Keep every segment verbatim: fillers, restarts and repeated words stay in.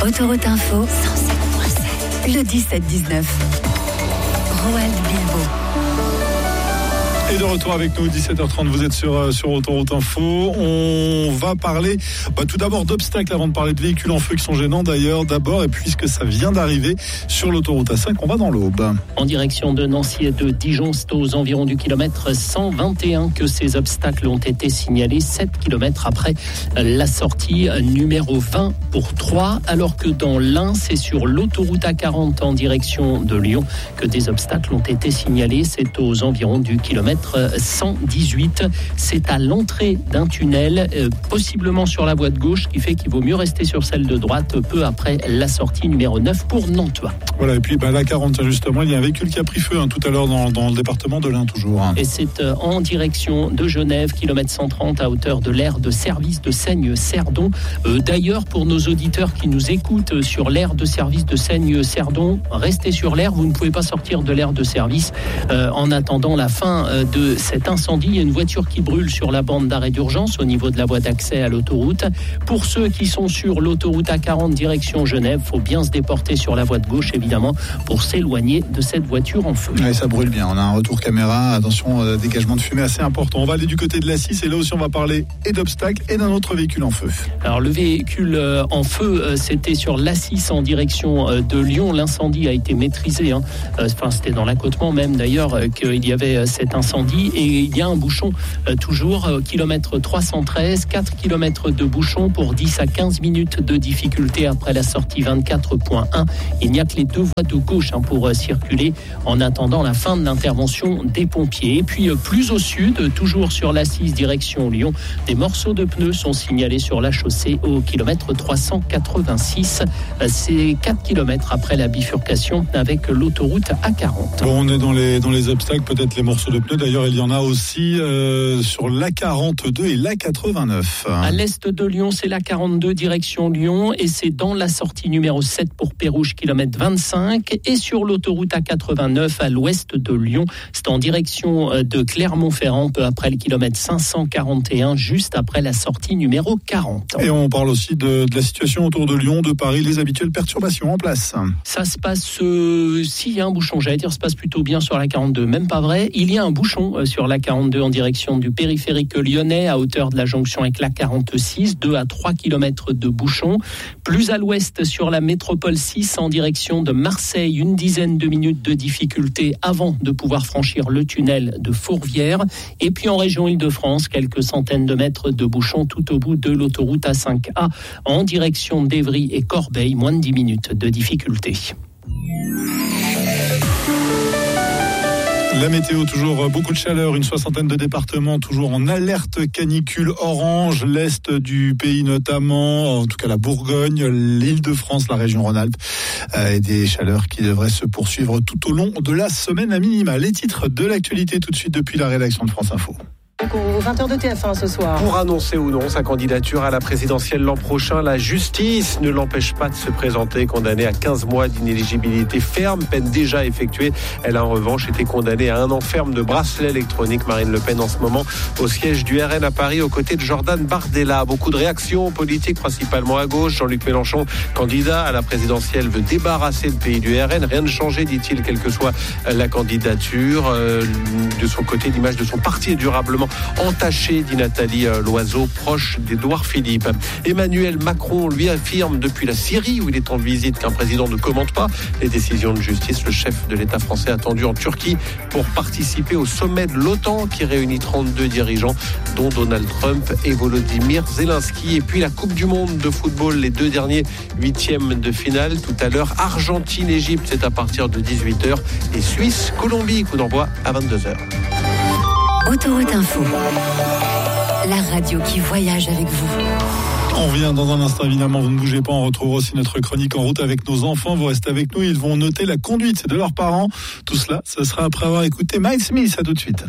Autoroute Info, cent sept virgule sept. Le dix-sept dix-neuf. Roald Bilbo. Et de retour avec nous, dix-sept heures trente, vous êtes sur, sur Autoroute Info. On va parler bah, tout d'abord d'obstacles avant de parler de véhicules en feu qui sont gênants d'ailleurs. D'abord, et puisque ça vient d'arriver sur l'autoroute A cinq, on va dans l'Aube. En direction de Nancy et de Dijon, c'est aux environs du kilomètre cent vingt et un que ces obstacles ont été signalés, sept kilomètres après la sortie numéro vingt pour trois. Alors que dans l'Ain, c'est sur l'autoroute A quarante en direction de Lyon que des obstacles ont été signalés. C'est aux environs du kilomètre cent dix-huit. C'est à l'entrée d'un tunnel, euh, possiblement sur la voie de gauche, qui fait qu'il vaut mieux rester sur celle de droite peu après la sortie numéro neuf pour Nantua. Voilà, et puis bah, la quarante, justement, il y a un véhicule qui a pris feu hein, tout à l'heure dans, dans le département de l'Ain, toujours. Hein. Et c'est euh, en direction de Genève, kilomètre cent trente, à hauteur de l'aire de service de Seigne-Cerdon. Euh, d'ailleurs, pour nos auditeurs qui nous écoutent sur l'aire de service de Seigne-Cerdon, restez sur l'aire, vous ne pouvez pas sortir de l'aire de service euh, en attendant la fin euh, de cet incendie. Il y a une voiture qui brûle sur la bande d'arrêt d'urgence au niveau de la voie d'accès à l'autoroute. Pour ceux qui sont sur l'autoroute A quarante direction Genève, il faut bien se déporter sur la voie de gauche, évidemment, pour s'éloigner de cette voiture en feu. Oui, ça brûle bien. On a un retour caméra. Attention, euh, dégagement de fumée assez important. On va aller du côté de la six et là aussi on va parler et d'obstacles et d'un autre véhicule en feu. Alors le véhicule euh, en feu, euh, c'était sur l'A six en direction euh, de Lyon. L'incendie a été maîtrisé. Hein. Euh, enfin, c'était dans l'accotement même d'ailleurs euh, qu'il y avait euh, cet incendie. Et il y a un bouchon euh, toujours euh, kilomètre trois cent treize, quatre kilomètres de bouchon pour dix à quinze minutes de difficulté après la sortie vingt-quatre point un. Il n'y a que les deux voies de gauche hein, pour euh, circuler en attendant la fin de l'intervention des pompiers. Et puis euh, plus au sud, euh, toujours sur l'A six direction Lyon, des morceaux de pneus sont signalés sur la chaussée au kilomètre trois cent quatre-vingt-six. Euh, c'est quatre kilomètres après la bifurcation avec l'autoroute A quarante. Bon, on est dans les, dans les obstacles, peut-être les morceaux de pneus. D'ailleurs, il y en a aussi euh, sur l'A quarante-deux et l'A quatre-vingt-neuf. À l'est de Lyon, c'est l'A quarante-deux direction Lyon et c'est dans la sortie numéro sept pour Pérouge, kilomètre vingt-cinq. Et sur l'autoroute A quatre-vingt-neuf à l'ouest de Lyon, c'est en direction de Clermont-Ferrand, peu après le kilomètre cinq cent quarante et un, juste après la sortie numéro quarante. Et on parle aussi de, de la situation autour de Lyon, de Paris, les habituelles perturbations en place. Ça se passe, euh, s'il y a un bouchon, j'allais dire, ça se passe plutôt bien sur la quarante-deux, même pas vrai. Il y a un bouchon euh, sur la quarante-deux en direction du périphérique lyonnais à hauteur de la jonction avec la quarante-six, deux à trois kilomètres de bouchon. Plus à l'ouest sur la métropole six en direction de Marseille, une dizaine de minutes de difficulté avant de pouvoir franchir le tunnel de Fourvière. Et puis en région Île-de-France, quelques centaines de mètres de bouchon tout au bout de l'autoroute A cinq A en direction d'Évry et Corbeil, moins de dix minutes de difficulté. La météo, toujours beaucoup de chaleur, une soixantaine de départements toujours en alerte canicule orange, l'est du pays notamment, en tout cas la Bourgogne, l'Île-de-France, la région Rhône-Alpes, euh, et des chaleurs qui devraient se poursuivre tout au long de la semaine à minima. Les titres de l'actualité tout de suite depuis la rédaction de France Info. Aux vingt heures de T F un ce soir. Pour annoncer ou non sa candidature à la présidentielle l'an prochain, la justice ne l'empêche pas de se présenter. Condamnée à quinze mois d'inéligibilité ferme, peine déjà effectuée. Elle a en revanche été condamnée à un an ferme de bracelet électronique. Marine Le Pen en ce moment au siège du R N à Paris aux côtés de Jordan Bardella. Beaucoup de réactions politiques, principalement à gauche. Jean-Luc Mélenchon, candidat à la présidentielle, veut débarrasser le pays du R N. Rien ne changer, dit-il, quelle que soit la candidature. Euh, de son côté, l'image de son parti est durablement entaché, dit Nathalie Loiseau, proche d'Édouard Philippe. Emmanuel Macron lui affirme depuis la Syrie où il est en visite qu'un président ne commente pas les décisions de justice. Le chef de l'État français attendu en Turquie pour participer au sommet de l'OTAN qui réunit trente-deux dirigeants dont Donald Trump et Volodymyr Zelensky. Et puis la Coupe du Monde de football, les deux derniers huitièmes de finale. Tout à l'heure, Argentine-Égypte, c'est à partir de dix-huit heures. Et Suisse-Colombie, coup d'envoi à vingt-deux heures. Autoroute Info, la radio qui voyage avec vous. On revient dans un instant, évidemment, vous ne bougez pas, on retrouve aussi notre chronique en route avec nos enfants. Vous restez avec nous, ils vont noter la conduite de leurs parents. Tout cela, ce sera après avoir écouté Miles Smith. À tout de suite.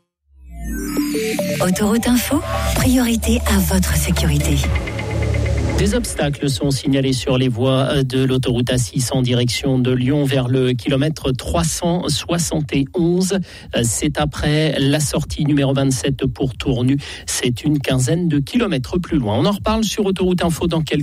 Autoroute Info, priorité à votre sécurité. Des obstacles sont signalés sur les voies de l'autoroute A six en direction de Lyon vers le kilomètre trois cent soixante et onze. C'est après la sortie numéro vingt-sept pour Tournu. C'est une quinzaine de kilomètres plus loin. On en reparle sur Autoroute Info dans quelques